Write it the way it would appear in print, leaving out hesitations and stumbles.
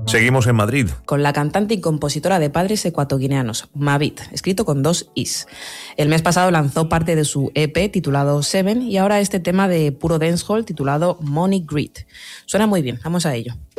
Seguimos en Madrid. Con la cantante y compositora de padres ecuatoguineanos, Mavit, escrito con 2 is. El mes pasado lanzó parte de su EP titulado Seven y ahora este tema de puro dancehall titulado Money Grid. Suena muy bien, vamos a ello.